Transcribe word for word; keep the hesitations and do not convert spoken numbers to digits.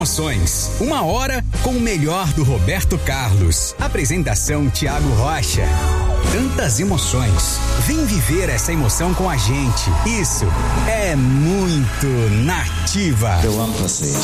Emoções, uma hora com o melhor do Roberto Carlos. Apresentação Thiago Rocha. Tantas emoções. Vem viver essa emoção com a gente. Isso é muito Nativa. Eu amo vocês.